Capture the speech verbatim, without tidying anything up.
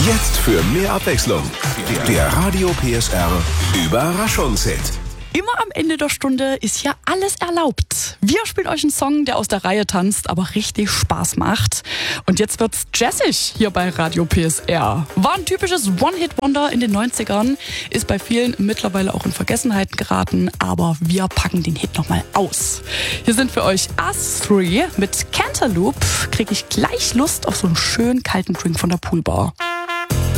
Jetzt für mehr Abwechslung. Der Radio P S R Überraschungshit. Immer am Ende der Stunde ist ja alles erlaubt. Wir spielen euch einen Song, der aus der Reihe tanzt, aber richtig Spaß macht. Und jetzt wird's jazzig hier bei Radio P S R. War ein typisches One-Hit-Wonder in den neunzigern, ist bei vielen mittlerweile auch in Vergessenheit geraten, aber wir packen den Hit nochmal aus. Hier sind für euch Us Three mit Cantaloupe. Krieg ich gleich Lust auf so einen schönen kalten Drink von der Poolbar.